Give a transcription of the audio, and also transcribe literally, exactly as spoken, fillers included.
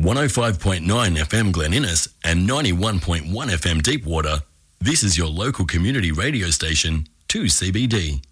one oh five point nine F M Glen Innes and ninety-one point one F M Deepwater. This is your local community radio station, two C B D.